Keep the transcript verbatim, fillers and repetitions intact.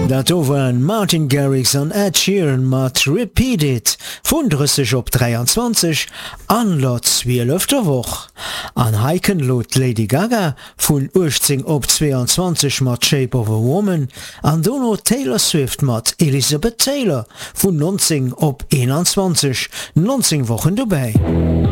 Dat overen Martin Garrix an Ed Sheeran mat Repeat It vun dreißig op dreiundzwanzig an Lot zwölf der Woch. An Heiken lot Lady Gaga vun achtzehn op zweiundzwanzig mat Shape of a Woman, an Dono Taylor Swift mat Elizabeth Taylor vun neunzehn op einundzwanzig, neunzehn Wochen dabei.